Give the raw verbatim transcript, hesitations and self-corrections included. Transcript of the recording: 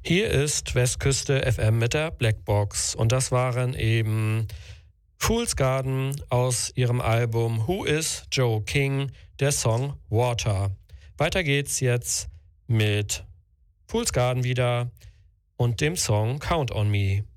Hier ist Westküste F M mit der Blackbox und das waren eben Fool's Garden aus ihrem Album Who is Joe King, der Song Water. Weiter geht's jetzt mit Fool's Garden wieder und dem Song Count on Me.